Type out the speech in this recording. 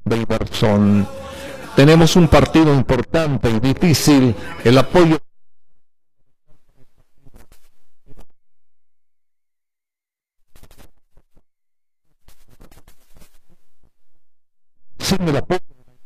del Berzón. Tenemos un partido importante y difícil, el apoyo sin el apoyo